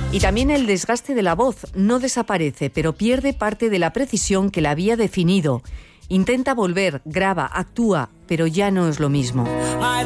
Y también el desgaste de la voz no desaparece, pero pierde parte de la precisión que la había definido. Intenta volver, graba, actúa, pero ya no es lo mismo.